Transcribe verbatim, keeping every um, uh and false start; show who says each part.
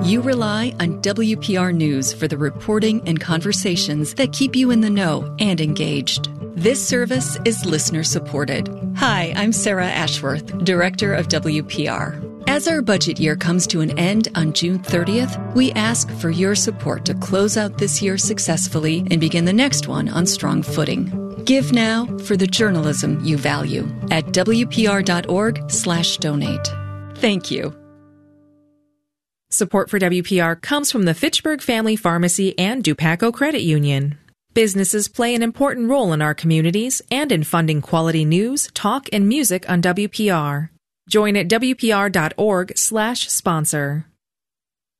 Speaker 1: You rely on W P R News for the reporting and conversations that keep you in the know and engaged. This service is listener-supported. Hi, I'm Sarah Ashworth, Director of W P R. As our budget year comes to an end on June thirtieth, we ask for your support to close out this year successfully and begin the next one on strong footing. Give now for the journalism you value at W P R dot org slash donate. Thank you.
Speaker 2: Support for W P R comes from the Fitchburg Family Pharmacy and Dupaco Credit Union. Businesses play an important role in our communities and in funding quality news, talk, and music on W P R. Join at W P R dot org slash sponsor.